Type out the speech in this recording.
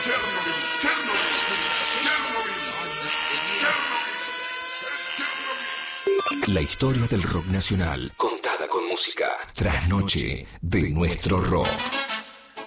La historia del rock nacional, contada con música. Trasnoche de nuestro rock.